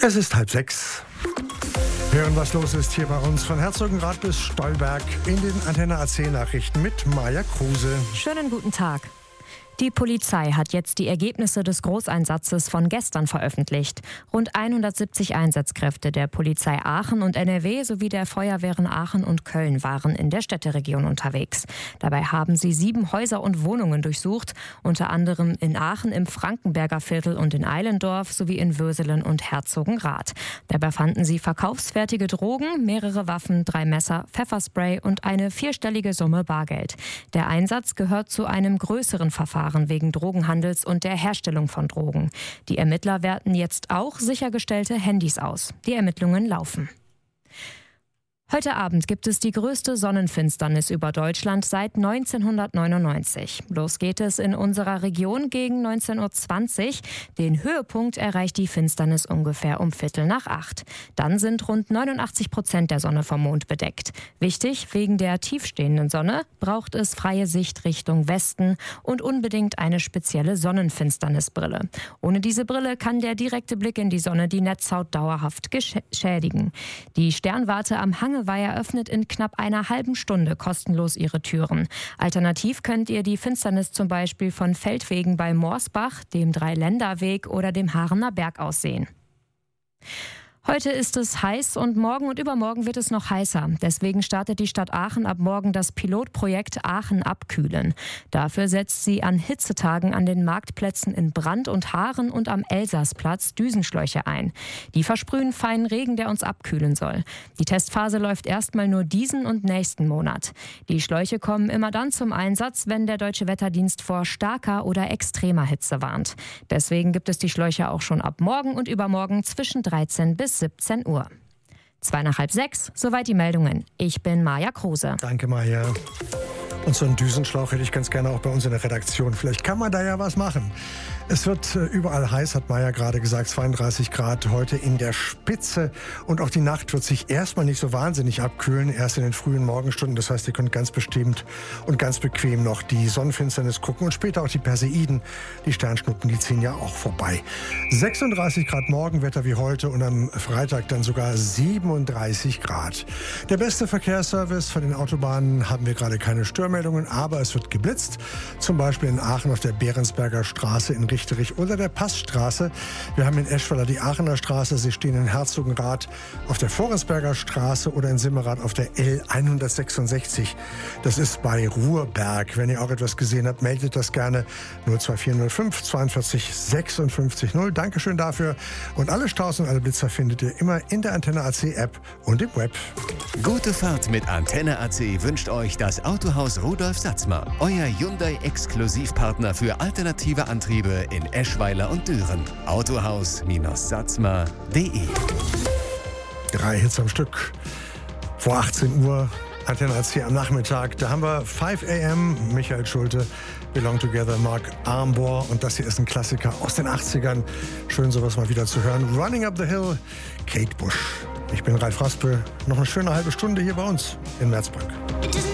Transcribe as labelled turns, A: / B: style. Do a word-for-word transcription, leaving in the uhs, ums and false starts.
A: Es ist halb sechs. Hören, was los ist hier bei uns von Herzogenrath bis Stolberg in den Antenne A C Nachrichten mit Maja Kruse.
B: Schönen guten Tag. Die Polizei hat jetzt die Ergebnisse des Großeinsatzes von gestern veröffentlicht. Rund hundertsiebzig Einsatzkräfte der Polizei Aachen und N R W sowie der Feuerwehren Aachen und Köln waren in der Städteregion unterwegs. Dabei haben sie sieben Häuser und Wohnungen durchsucht, unter anderem in Aachen im Frankenberger Viertel und in Eilendorf sowie in Würselen und Herzogenrath. Dabei fanden sie verkaufsfertige Drogen, mehrere Waffen, drei Messer, Pfefferspray und eine vierstellige Summe Bargeld. Der Einsatz gehört zu einem größeren Verfahren wegen Drogenhandels und der Herstellung von Drogen. Die Ermittler werten jetzt auch sichergestellte Handys aus. Die Ermittlungen laufen. Heute Abend gibt es die größte Sonnenfinsternis über Deutschland seit neunzehnhundertneunundneunzig. Los geht es in unserer Region gegen neunzehn Uhr zwanzig. Den Höhepunkt erreicht die Finsternis ungefähr um Viertel nach acht. Dann sind rund neunundachtzig Prozent der Sonne vom Mond bedeckt. Wichtig, wegen der tiefstehenden Sonne braucht es freie Sicht Richtung Westen und unbedingt eine spezielle Sonnenfinsternisbrille. Ohne diese Brille kann der direkte Blick in die Sonne die Netzhaut dauerhaft geschädigen. Die Sternwarte am Hang Weiher öffnet in knapp einer halben Stunde kostenlos ihre Türen. Alternativ könnt ihr die Finsternis zum Beispiel von Feldwegen bei Morsbach, dem Dreiländerweg oder dem Haarener Berg aus sehen. Heute ist es heiß und morgen und übermorgen wird es noch heißer. Deswegen startet die Stadt Aachen ab morgen das Pilotprojekt Aachen abkühlen. Dafür setzt sie an Hitzetagen an den Marktplätzen in Brand und Haaren und am Elsassplatz Düsenschläuche ein. Die versprühen feinen Regen, der uns abkühlen soll. Die Testphase läuft erstmal nur diesen und nächsten Monat. Die Schläuche kommen immer dann zum Einsatz, wenn der Deutsche Wetterdienst vor starker oder extremer Hitze warnt. Deswegen gibt es die Schläuche auch schon ab morgen und übermorgen zwischen dreizehn bis siebzehn Uhr. Zwei nach halb sechs, soweit die Meldungen. Ich bin Maja Kruse.
A: Danke, Maja. Und so einen Düsenschlauch hätte ich ganz gerne auch bei uns in der Redaktion. Vielleicht kann man da ja was machen. Es wird überall heiß, hat Maja gerade gesagt, zweiunddreißig Grad heute in der Spitze. Und auch die Nacht wird sich erstmal nicht so wahnsinnig abkühlen, erst in den frühen Morgenstunden. Das heißt, ihr könnt ganz bestimmt und ganz bequem noch die Sonnenfinsternis gucken und später auch die Perseiden. Die Sternschnuppen, die ziehen ja auch vorbei. sechsunddreißig Grad Morgenwetter wie heute und am Freitag dann sogar siebenunddreißig Grad. Der beste Verkehrsservice von den Autobahnen haben wir gerade keine Störmeldungen, aber es wird geblitzt. Zum Beispiel in Aachen auf der Behrensberger Straße in Richterich oder der Passstraße. Wir haben in Eschweiler die Aachener Straße. Sie stehen in Herzogenrath auf der Forensberger Straße oder in Simmerath auf der L hundertsechsundsechzig. Das ist bei Ruhrberg. Wenn ihr auch etwas gesehen habt, meldet das gerne. null zwei vier null fünf zweiundvierzig sechsundfünfzig null. Dankeschön dafür. Und alle Staus und alle Blitzer findet ihr immer in der Antenne A C App und im Web.
C: Gute Fahrt mit Antenne A C wünscht euch das Autohaus Rudolf Satzmer. Euer Hyundai-Exklusivpartner für alternative Antriebe in Eschweiler und Düren. Autohaus Satzmer punkt de.
A: Drei Hits am Stück. Vor achtzehn Uhr, Antenne A C am Nachmittag. Da haben wir five a m, Michael Schulte, Belong Together, Mark Armbor. Und das hier ist ein Klassiker aus den achtzigern. Schön, sowas mal wieder zu hören. Running Up the Hill, Kate Bush. Ich bin Ralf Raspel. Noch eine schöne halbe Stunde hier bei uns in Merzbank.